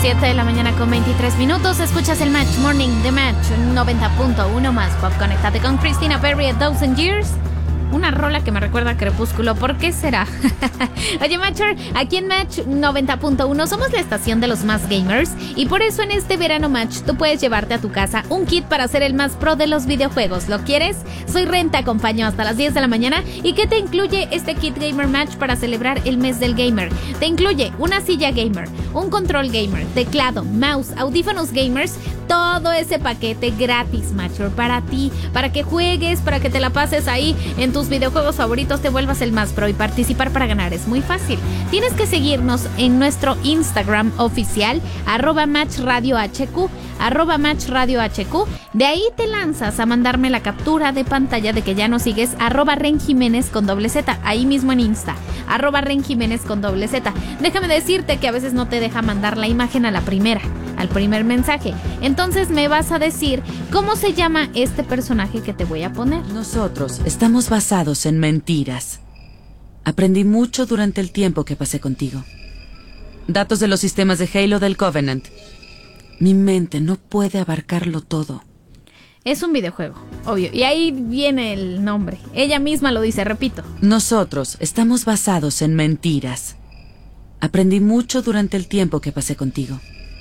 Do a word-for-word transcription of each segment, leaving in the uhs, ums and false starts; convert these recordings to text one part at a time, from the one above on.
siete de la mañana con veintitrés minutos. Escuchas el Match Morning de Match noventa punto uno más Pop. Conéctate con Christina Perri, A Thousand Years. Una rola que me recuerda a Crepúsculo. ¿Por qué será? Oye, Matcher, aquí en Match noventa punto uno somos la estación de los más gamers. Y por eso en este verano Match tú puedes llevarte a tu casa un kit para ser el más pro de los videojuegos. ¿Lo quieres? Soy Ren, te acompaño hasta las diez de la mañana. ¿Y qué te incluye este kit Gamer Match para celebrar el mes del gamer? Te incluye una silla gamer, un control gamer, teclado, mouse, audífonos gamers. Todo ese paquete gratis, Matcher, para ti, para que juegues, para que te la pases ahí en tus videojuegos favoritos, te vuelvas el más pro y participar para ganar. Es muy fácil. Tienes que seguirnos en nuestro Instagram oficial, arroba matchradiohq, arroba matchradiohq. De ahí te lanzas a mandarme la captura de pantalla de que ya nos sigues, arroba Ren Jiménez con doble Z, ahí mismo en Insta, arroba Ren Jiménez con doble Z. Déjame decirte que a veces no te deja mandar la imagen a la primera, al primer mensaje. Entonces me vas a decir cómo se llama este personaje que te voy a poner. Nosotros estamos basados en mentiras. Aprendí mucho durante el tiempo que pasé contigo. Datos de los sistemas de Halo del Covenant. Mi mente no puede abarcarlo todo. Es un videojuego, obvio. Y ahí viene el nombre. Ella misma lo dice, repito. Nosotros estamos basados en mentiras. Aprendí mucho durante el tiempo que pasé contigo.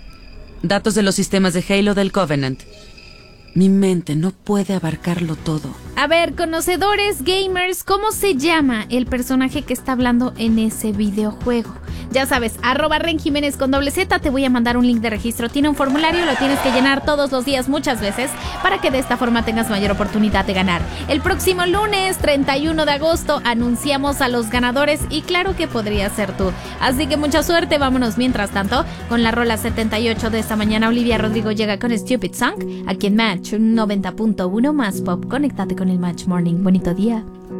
Datos de los sistemas de Halo del Covenant. Mi mente no puede abarcarlo todo. A ver, conocedores, gamers, ¿cómo se llama el personaje que está hablando en ese videojuego? Ya sabes, arroba Ren Jiménez con doble Z, te voy a mandar un link de registro. Tiene un formulario, lo tienes que llenar todos los días, muchas veces, para que de esta forma tengas mayor oportunidad de ganar. El próximo lunes, treinta y uno de agosto, anunciamos a los ganadores y claro que podría ser tú. Así que mucha suerte, vámonos mientras tanto con la rola setenta y ocho de esta mañana. Olivia Rodrigo llega con Stupid Song, aquí en Match noventa punto uno más Pop. Conéctate con el Match Morning. Bonito día.